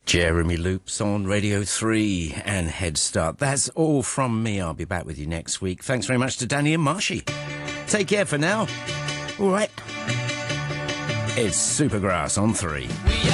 Jeremy Loops on Radio 3 and Head Start. That's all from me. I'll be back with you next week. Thanks very much to Danny and Marshy. Take care for now. All right. It's Supergrass on 3.